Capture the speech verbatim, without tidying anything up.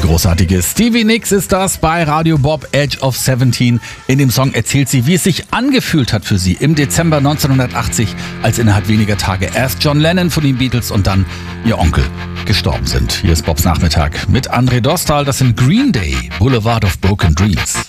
großartige Stevie Nicks ist das bei Radio Bob, Edge of seventeen. In dem Song erzählt sie, wie es sich angefühlt hat für sie im Dezember neunzehnhundertachtzig, als innerhalb weniger Tage erst John Lennon von den Beatles und dann ihr Onkel gestorben sind. Hier ist Bobs Nachmittag mit André Dostal. Das sind Green Day, Boulevard of Broken Dreams.